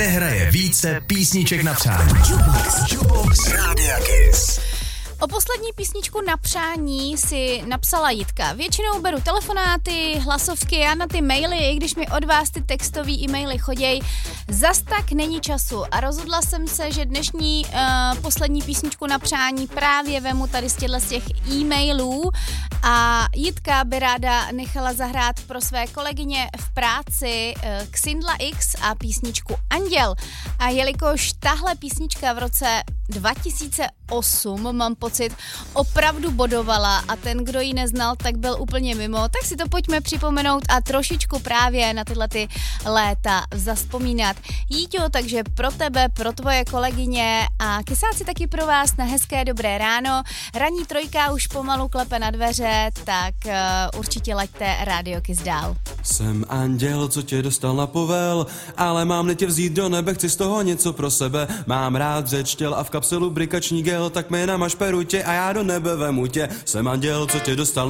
nehraje více písniček na přání. Jukebox Rádia Kiss. O poslední písničku na přání si napsala Jitka. Většinou beru telefonáty, hlasovky a na ty maily, i když mi od vás ty textový e-maily choděj, zas tak není času. A rozhodla jsem se, že dnešní poslední písničku na přání právě vemu tady z těch e-mailů a Jitka by ráda nechala zahrát pro své kolegyně v práci Xindla X a písničku Anděl. A jelikož tahle písnička v roce 2008, mám pocit, opravdu bodovala a ten, kdo ji neznal, tak byl úplně mimo, tak si to pojďme připomenout a trošičku právě na tyhle ty léta zazpomínat. Jíťo, takže pro tebe, pro tvoje kolegyně a kysáci taky pro vás na hezké dobré ráno. Ranní trojka už pomalu klepe na dveře, tak určitě laďte Rádio Kiss dál. Jsem anděl, co tě dostal na povel, ale mám tě vzít do nebe, chci z toho něco pro sebe. Mám rád řeč těl a v kapselu brikační gel, tak mi namaž perutě a já do nebe vemu tě. Jsem anděl, co tě dostal